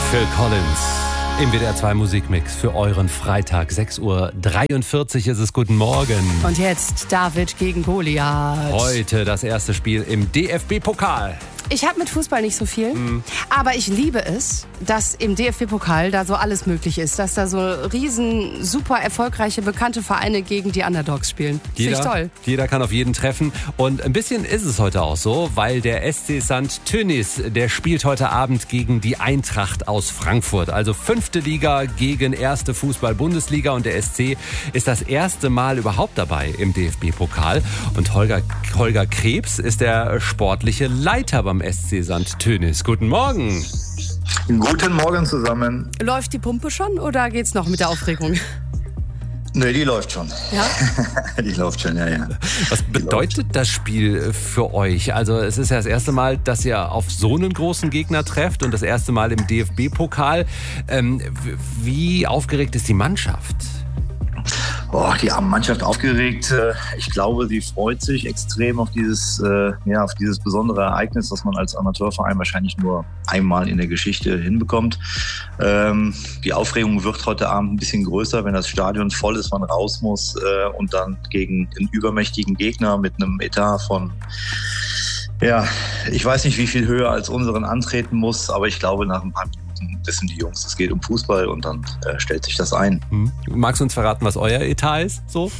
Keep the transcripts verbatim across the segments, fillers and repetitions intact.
Phil Collins im W D R zwei Musikmix für euren Freitag. sechs Uhr dreiundvierzig ist es. Guten Morgen. Und jetzt David gegen Goliath. Heute das erste Spiel im D F B-Pokal. Ich habe mit Fußball nicht so viel, mhm. aber ich liebe es, dass im D F B-Pokal da so alles möglich ist. Dass da so riesen, super erfolgreiche, bekannte Vereine gegen die Underdogs spielen. Finde ich toll. Jeder kann auf jeden treffen. Und ein bisschen ist es heute auch so, weil der S C Sankt Tönnies, der spielt heute Abend gegen die Eintracht aus Frankfurt. Also fünfte Liga gegen erste Fußball-Bundesliga. Und der S C ist das erste Mal überhaupt dabei im D F B-Pokal. Und Holger, Holger Krebs ist der sportliche Leiter beim S C Sankt Tönnies. Guten Morgen. Guten Morgen zusammen. Läuft die Pumpe schon oder geht's noch mit der Aufregung? Nee, die läuft schon. Ja? Die läuft schon, ja, ja. Was bedeutet das Spiel für euch? Also es ist ja das erste Mal, dass ihr auf so einen großen Gegner trefft und das erste Mal im D F B-Pokal. Ähm, wie aufgeregt ist die Mannschaft? Oh, die Mannschaft aufgeregt. Ich glaube, sie freut sich extrem auf dieses, äh, ja, auf dieses besondere Ereignis, das man als Amateurverein wahrscheinlich nur einmal in der Geschichte hinbekommt. Ähm, die Aufregung wird heute Abend ein bisschen größer, wenn das Stadion voll ist, man raus muss äh, und dann gegen einen übermächtigen Gegner mit einem Etat von, ja, ich weiß nicht, wie viel höher als unseren antreten muss, aber ich glaube, nach ein paar Minuten wissen die Jungs, es geht um Fußball und dann äh, stellt sich das ein. Hm. Magst du uns verraten, was euer Etat ist? So?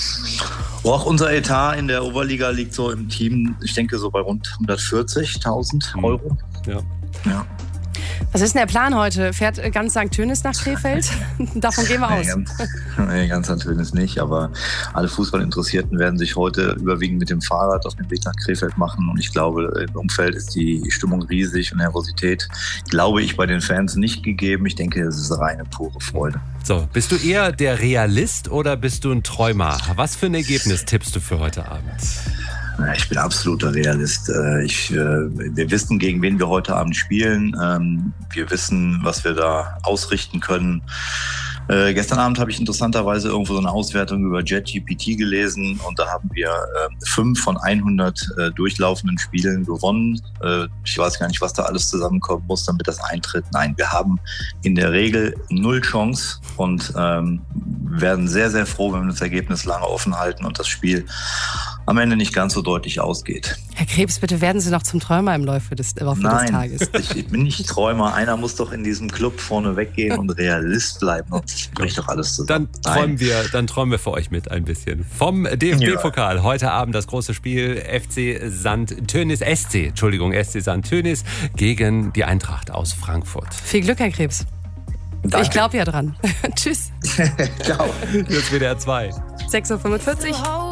Auch unser Etat in der Oberliga liegt so im Team, ich denke so bei rund hundertvierzigtausend Euro. Ja. Ja. Was ist denn der Plan heute? Fährt ganz Sankt Tönnies nach Krefeld? Davon gehen wir aus. Nee, ganz, nee, ganz Sankt Tönnies nicht, aber alle Fußballinteressierten werden sich heute überwiegend mit dem Fahrrad auf den Weg nach Krefeld machen und ich glaube, im Umfeld ist die Stimmung riesig und Nervosität, glaube ich, bei den Fans nicht gegeben. Ich denke, es ist reine, pure Freude. So, bist du eher der Realist oder bist du ein Träumer? Was für ein Ergebnis tippst du für heute Abend? Ich bin absoluter Realist. Ich, wir wissen, gegen wen wir heute Abend spielen. Wir wissen, was wir da ausrichten können. Äh, gestern Abend habe ich interessanterweise irgendwo so eine Auswertung über JetGPT gelesen und da haben wir äh, fünf von hundert äh, durchlaufenden Spielen gewonnen. Äh, ich weiß gar nicht, was da alles zusammenkommen muss, damit das eintritt. Nein, wir haben in der Regel null Chance und ähm, werden sehr, sehr froh, wenn wir das Ergebnis lange offen halten und das Spiel am Ende nicht ganz so deutlich ausgeht. Herr Krebs, bitte werden Sie noch zum Träumer im Laufe des, im Laufe Nein, des Tages. Ich, ich bin nicht Träumer. Einer muss doch in diesem Club vorne weggehen und Realist bleiben. Sonst bricht doch alles zusammen. Dann träumen, wir, dann träumen wir für euch mit ein bisschen. Vom D F B-Pokal. Ja. Heute Abend das große Spiel F C Sankt Tönnies, S C, Entschuldigung, S C Sankt Tönnies gegen die Eintracht aus Frankfurt. Viel Glück, Herr Krebs. Danke. Ich glaube ja dran. Tschüss. Ciao. Jetzt W D R zwei. sechs Uhr fünfundvierzig.